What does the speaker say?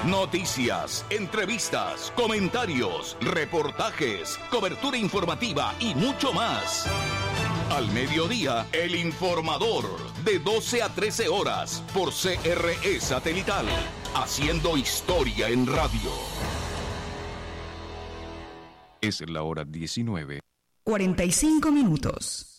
Noticias, entrevistas, comentarios, reportajes, cobertura informativa y mucho más. Al mediodía, El Informador, de 12 a 13 horas, por CRE Satelital, haciendo historia en radio. Es la hora 19:45 minutos.